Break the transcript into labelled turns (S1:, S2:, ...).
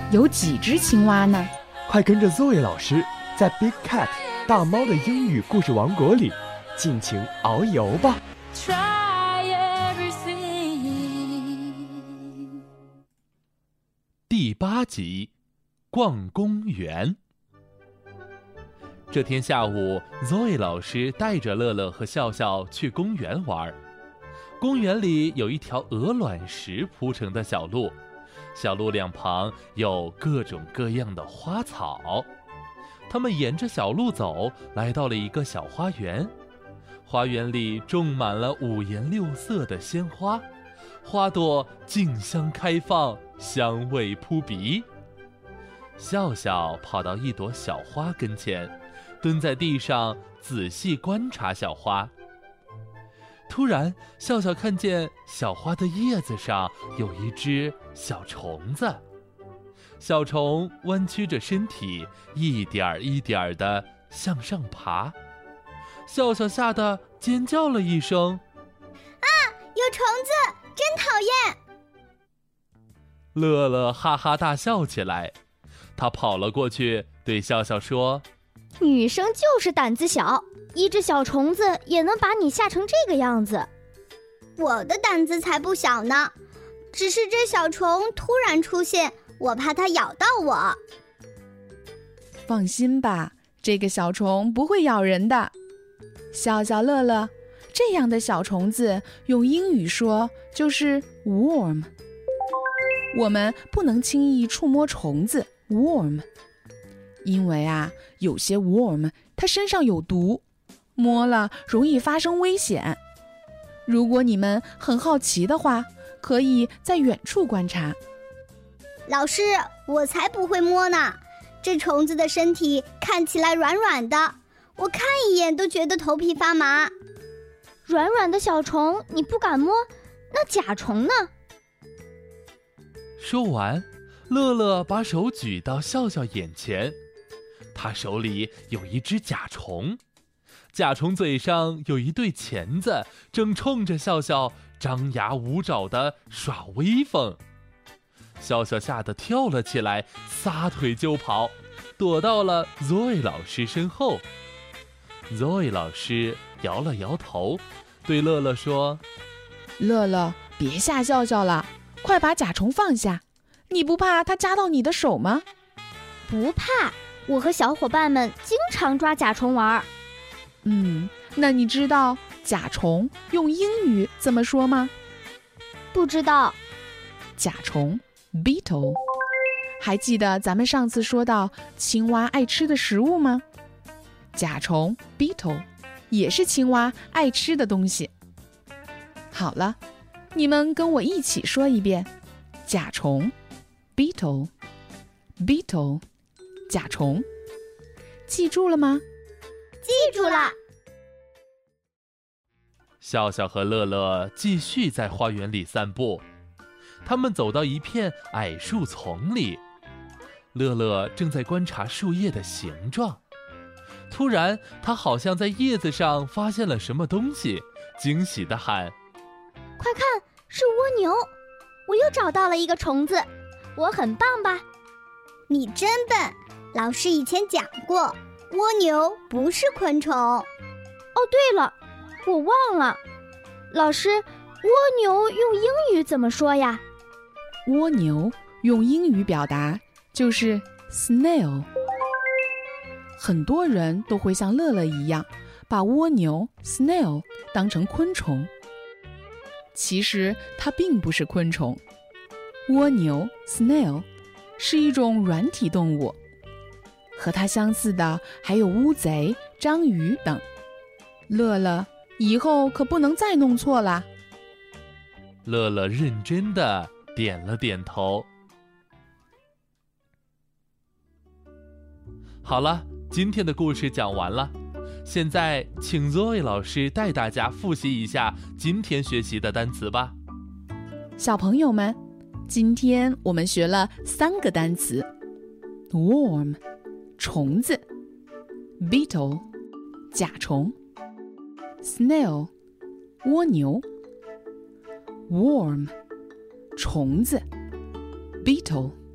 S1: 有几只青蛙呢？
S2: 快跟着 Zoe 老师在 Big Cat 大猫的英语故事王国里尽情遨游吧。
S3: 第8集，逛公园。这天下午 ，Zoe 老师带着乐乐和笑笑去公园玩。公园里有一条鹅卵石铺成的小路，小路两旁有各种各样的花草。他们沿着小路走，来到了一个小花园。花园里种满了五颜六色的鲜花，花朵竞相开放，香味扑鼻。笑笑跑到一朵小花跟前，蹲在地上仔细观察小花。突然，笑笑看见小花的叶子上有一只小虫子，小虫弯曲着身体，一点一点地向上爬。笑笑吓得尖叫了一声：“
S4: 啊，有虫子，真讨厌！”
S3: 乐乐哈哈大笑起来，他跑了过去，对笑笑说：“
S5: 女生就是胆子小，一只小虫子也能把你吓成这个样子。”
S4: 我的胆子才不小呢，只是这小虫突然出现，我怕它咬到我。
S1: 放心吧，这个小虫不会咬人的。笑笑乐乐，这样的小虫子用英语说就是 worm。我们不能轻易触摸虫子 worm， 因为有些 worm 它身上有毒，摸了容易发生危险。如果你们很好奇的话，可以在远处观察。
S4: 老师，我才不会摸呢，这虫子的身体看起来软软的，我看一眼都觉得头皮发麻。
S5: 软软的小虫你不敢摸，那甲虫呢？
S3: 说完，乐乐把手举到笑笑眼前，他手里有一只甲虫，甲虫嘴上有一对钳子，正冲着笑笑张牙舞爪地耍威风。笑笑吓得跳了起来，撒腿就跑，躲到了 Zoe 老师身后。Zoe 老师摇了摇头，对乐乐说：“
S1: 乐乐，别吓笑笑了，快把甲虫放下，你不怕它扎到你的手吗？”“
S5: 不怕，我和小伙伴们经常抓甲虫玩。”“
S1: 那你知道甲虫用英语怎么说吗？”“
S5: 不知道。”“
S1: 甲虫 beetle。 还记得咱们上次说到青蛙爱吃的食物吗？甲虫 beetle 也是青蛙爱吃的东西。好了，你们跟我一起说一遍：甲虫 beetle beetle 甲虫，记住了吗？
S4: 记住了。
S3: 笑笑和乐乐继续在花园里散步，他们走到一片矮树丛里，乐乐正在观察树叶的形状。突然，他好像在叶子上发现了什么东西，惊喜地喊：“
S5: 快看，是蜗牛！我又找到了一个虫子，我很棒吧？”“
S4: 你真笨，老师以前讲过，蜗牛不是昆虫。”“哦，
S5: 对了，我忘了，老师，蜗牛用英语怎么说呀？”“
S1: 蜗牛用英语表达就是 snail。 很多人都会像乐乐一样，把蜗牛 snail 当成昆虫。其实它并不是昆虫，蜗牛 snail 是一种软体动物。和它相似的还有乌贼、章鱼等。乐乐，以后可不能再弄错了。”
S3: 乐乐认真地点了点头。好了，今天的故事讲完了，现在请 Zoe 老师带大家复习一下今天学习的单词吧。
S1: 小朋友们，今天我们学了3个单词： worm 虫子， beetle 甲虫， snail 蜗牛。 worm 虫子， beetle